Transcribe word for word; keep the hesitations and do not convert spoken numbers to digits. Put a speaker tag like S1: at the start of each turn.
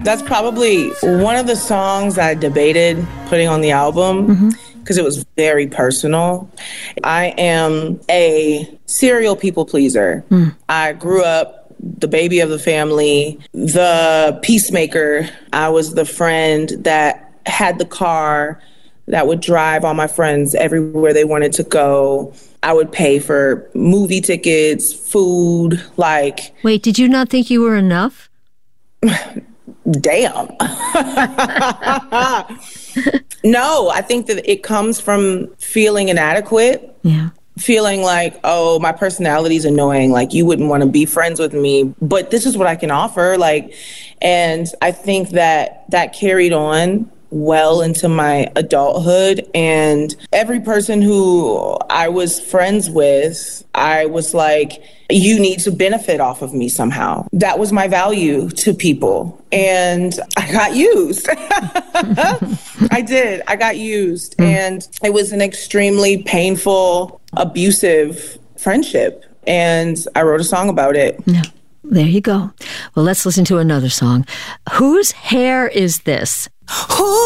S1: That's probably one of the songs I debated putting on the album because mm-hmm. it was very personal. I am a serial people pleaser. Mm. I grew up the baby of the family, the peacemaker. I was the friend that had the car that would drive all my friends everywhere they wanted to go. I would pay for movie tickets, food, like...
S2: Wait, did you not think you were enough?
S1: Damn. No, I think that it comes from feeling inadequate.
S2: Yeah.
S1: Feeling like, oh, my personality's annoying. Like, you wouldn't want to be friends with me, but this is what I can offer. Like, and I think that that carried on well into my adulthood. And every person who I was friends with, I was like, you need to benefit off of me somehow. That was my value to people. And I got used. I did. I got used. Mm. And it was an extremely painful, abusive friendship. And I wrote a song about it.
S2: Yeah. There you go. Well, let's listen to another song. Whose hair is this?
S1: Who